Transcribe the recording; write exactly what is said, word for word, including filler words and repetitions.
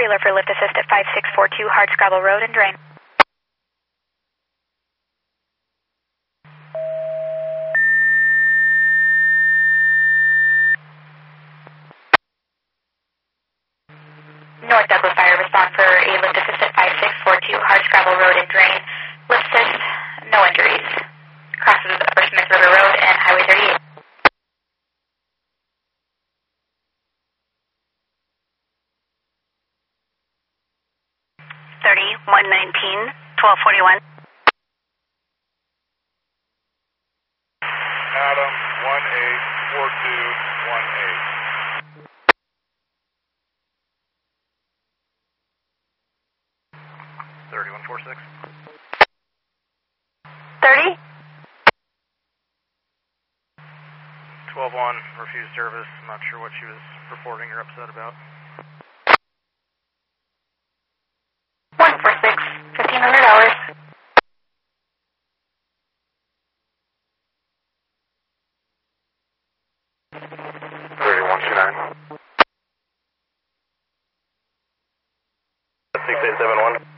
Taylor for lift assist at five six four two Hardscrabble Road and drain. North Douglas Fire, respond for a lift assist at five six four two Hardscrabble Road and drain. Lift assist, no injuries. Crosses Upper Smith River Road and Highway thirty-eight. thirty, one nineteen, twelve forty-one. Adam, one eight four two one eight. thirty-one forty-six. thirty? twelve one, refused service. I'm not sure what she was reporting or upset about. one four six, fifteen hundred dollars. thirty-one two nine. six eight seven one.